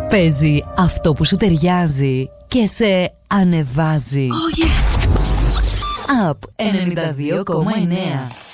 Παίζει αυτό που σου ταιριάζει και σε ανεβάζει. Oh yes. Up 92,9.